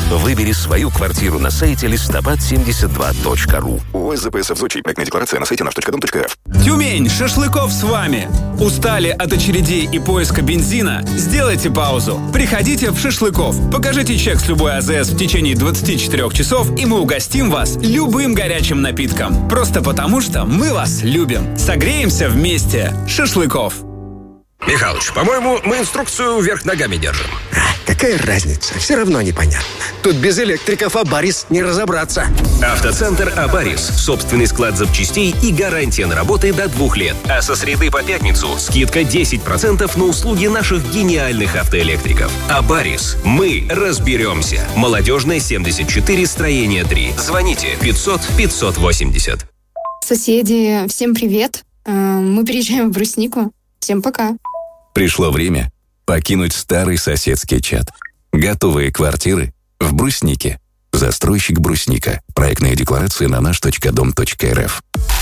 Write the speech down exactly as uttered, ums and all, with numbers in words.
Выбери свою квартиру на сайте листопад семьдесят два точка ру. ОС ЗПСФ звучит. Проектная декларация на сайте наш точка дом точка рф. Тюмень, Шашлыков с вами. Устали от очередей и поиска бензина? Сделайте паузу. Приходите в Шашлыков. Покажите чек с любой АЗС в течение двадцати четырёх часов, и мы угостим вас любым горячим напитком. Просто потому, что мы вас любим. Согреемся вместе. Шашлыков. Михалыч, по-моему, мы инструкцию вверх ногами держим. Какая разница? Все равно непонятно. Тут без электриков Абарис не разобраться. Автоцентр Абарис. Собственный склад запчастей и гарантия на работы до двух лет. А со среды по пятницу скидка десять процентов на услуги наших гениальных автоэлектриков. Абарис. Мы разберемся. Молодежная, семьдесят четыре, строение три. Звоните пятьсот пятьсот восемьдесят. Соседи, всем привет. Мы переезжаем в Бруснику. Всем пока. Пришло время покинуть старый соседский чат. Готовые квартиры в Бруснике. Застройщик Брусника. Проектная декларация на наш точка дом точка рф.